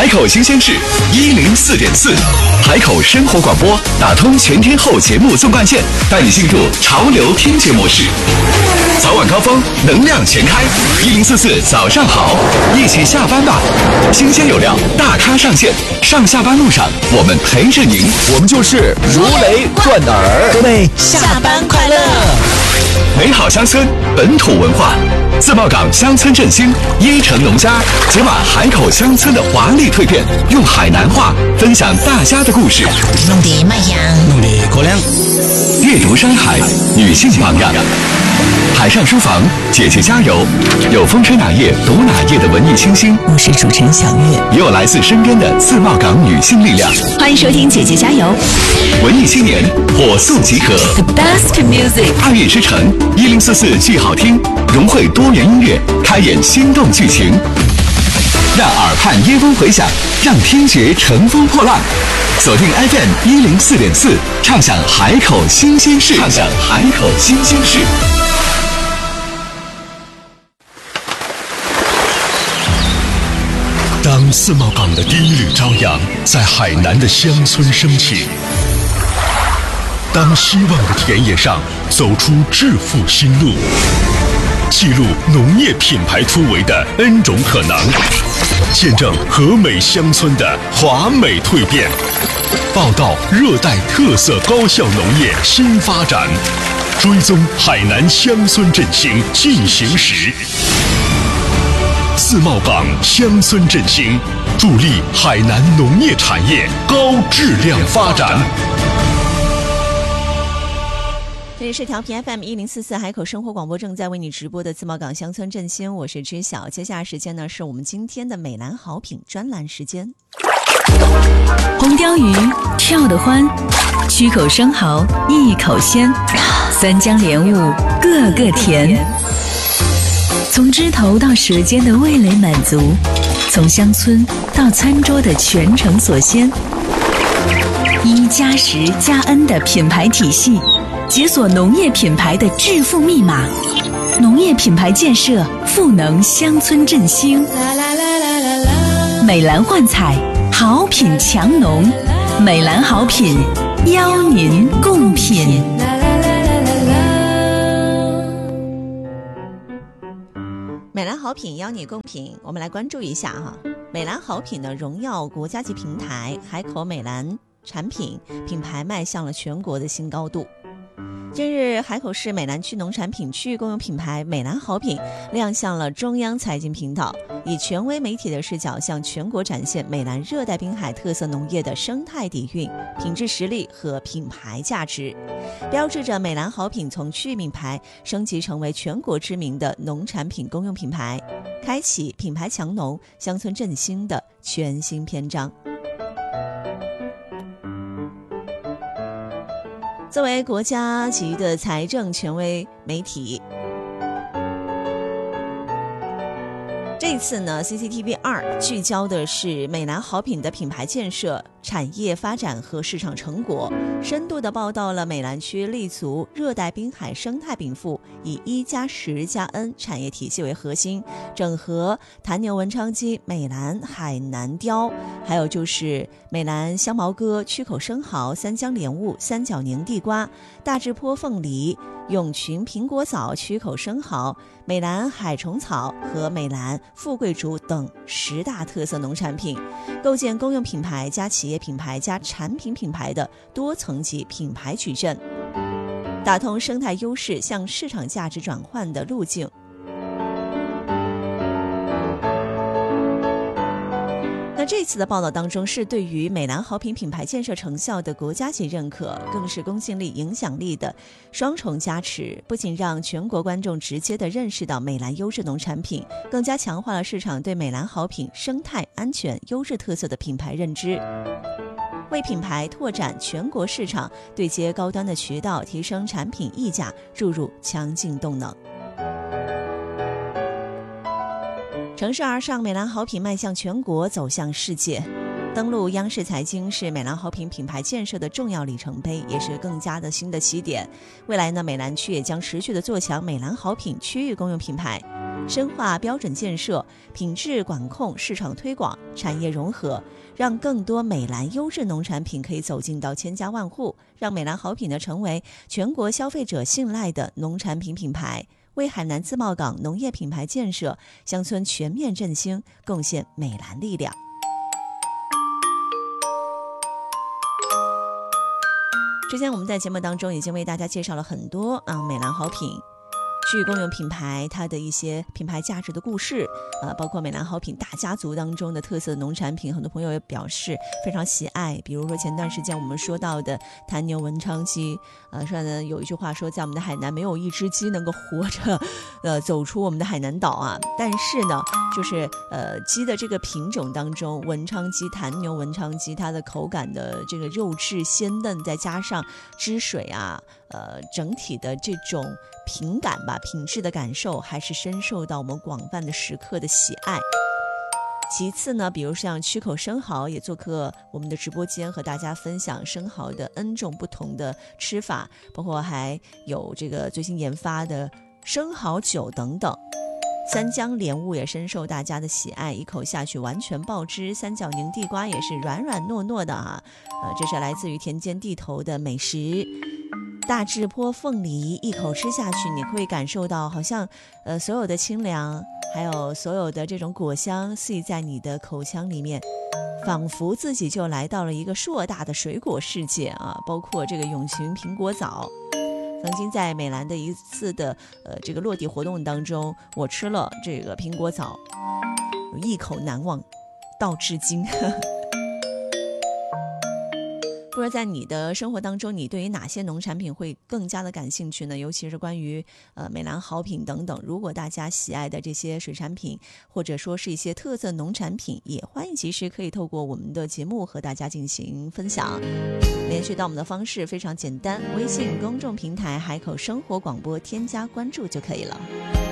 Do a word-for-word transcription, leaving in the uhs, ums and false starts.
海口新鲜事一零四点四，海口生活广播打通全天候节目纵贯线，带你进入潮流听觉模式。早晚高峰，能量全开，一零四四早上好，一起下班吧。新鲜有料，大咖上线，上下班路上我们陪着您，我们就是如雷贯耳。 各位下班快乐！ 美好乡村，本土文化。自贸港乡村振兴，一城农家解码海口乡村的华丽蜕变，用海南话分享大家的故事。 弄得卖香， 弄得过凉。 阅读山海，女性榜样。海上书房，姐姐加油！有风吹哪页读哪页的文艺清新， 我是主持人小月， 也有来自身边的自贸港女性力量。 欢迎收听姐姐加油！ 文艺青年火速集合 ，The best music， 爱乐之城一零四四剧好听，融汇多元音乐，开演心动剧情，让耳畔耶风回响，让听觉乘风破浪。锁定 F M 一零四点四，畅享海口新鲜事，畅享海口新鲜事。 当自贸港的第一缕朝阳在海南的乡村升起，当希望的田野上走出致富新路，记录农业品牌突围的 N 种可能，见证和美乡村的华美蜕变，报道热带特色高效农业新发展，追踪海南乡村振兴进行时。自贸港乡村振兴，助力海南农业产业高质量发展。 这里是调频 F M 一零四四海口生活广播正在为你直播的自贸港乡村振兴，我是知晓。接下来时间呢，是我们今天的美兰好品专栏时间。 红鲷鱼跳得欢，曲口生蚝一口鲜，三江莲雾个个甜。从枝头到舌尖的味蕾满足，从乡村到餐桌的全程所鲜。一加十加 N 的品牌体系，解锁农业品牌的致富密码。农业品牌建设，赋能乡村振兴。美兰焕彩，好品强农，美兰好品邀您共品。 美兰好品邀你共品，我们来关注一下哈。美兰好品的荣耀国家级平台，海口美兰产品品牌迈向了全国的新高度。近日，海口市美兰区农产品区域公有品牌美兰好品亮相了中央财经频道，以权威媒体的视角向全国展现美兰热带滨海特色农业的生态底蕴、品质实力和品牌价值，标志着美兰好品从区域品牌升级成为全国知名的农产品公用品牌，开启品牌强农、乡村振兴的全新篇章。作为国家级的财政权威媒体，这次呢 C C T V 二 聚焦的是美兰好品的品牌建设、产业发展和市场成果，深度地报道了美兰区立足热带滨海生态禀赋，以一加十加 N 产业体系为核心，整合坛牛文昌鸡、美兰海南鲷，还有就是美兰香茅鸽、曲口生蚝、三江莲雾、三角宁地瓜、大智坡凤梨、永群苹果枣、曲口生蚝、美兰海虫草和美兰富贵竹等十大特色农产品，构建公用品牌加企业品牌加产品品牌的多层级品牌矩阵，打通生态优势向市场价值转换的路径。那这次的报道当中，是对于美兰好品品牌建设成效的国家级认可，更是公信力、影响力的双重加持，不仅让全国观众直接地认识到美兰优质农产品，更加强化了市场对美兰好品生态安全优质特色的品牌认知，为品牌拓展全国市场、对接高端的渠道、提升产品溢价注入强劲动能。乘势而上，美兰好品迈向全国，走向世界。 登陆央视财经是美兰好品品牌建设的重要里程碑，也是更加的新的起点。未来呢，美兰区也将持续的做强美兰好品区域公用品牌，深化标准建设、品质管控、市场推广、产业融合，让更多美兰优质农产品可以走进到千家万户，让美兰好品呢成为全国消费者信赖的农产品品牌，为海南自贸港农业品牌建设、乡村全面振兴贡献美兰力量。之前我们在节目当中已经为大家介绍了很多啊美兰好品区域公用品牌它的一些品牌价值的故事，呃，包括美兰好品大家族当中的特色农产品，很多朋友也表示非常喜爱。比如说前段时间我们说到的坛牛文昌鸡，呃，说呢有一句话说，在我们的海南没有一只鸡能够活着，呃，走出我们的海南岛啊。但是呢，就是呃鸡的这个品种当中，文昌鸡、坛牛文昌鸡，它的口感的这个肉质鲜嫩，再加上汁水啊，呃，整体的这种品感吧。品质的感受还是深受到我们广泛的食客的喜爱。其次呢，比如像曲口生蚝也做客我们的直播间，和大家分享生蚝的 N 种不同的吃法，包括还有这个最新研发的生蚝酒等等。三江莲雾也深受大家的喜爱，一口下去完全爆汁。三角宁地瓜也是软软糯糯的啊，呃，这是来自于田间地头的美食。大智坡凤梨一口吃下去，你会感受到好像呃所有的清凉，还有所有的这种果香系在你的口腔里面，仿佛自己就来到了一个硕大的水果世界啊！包括这个永群苹果枣，曾经在美兰的一次的呃这个落地活动当中，我吃了这个苹果枣，一口难忘到至今。不知道在你的生活当中，你对于哪些农产品会更加的感兴趣呢？尤其是关于呃美兰好品等等，如果大家喜爱的这些水产品，或者说是一些特色农产品，也欢迎其实可以透过我们的节目和大家进行分享。联系到我们的方式非常简单，微信公众平台海口生活广播添加关注就可以了。